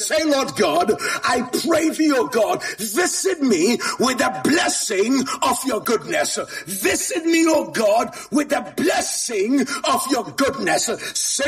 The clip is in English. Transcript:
say, Lord God, I pray thee, O God, visit me with the blessing of your goodness. Visit me, O God, with the blessing of your goodness. Say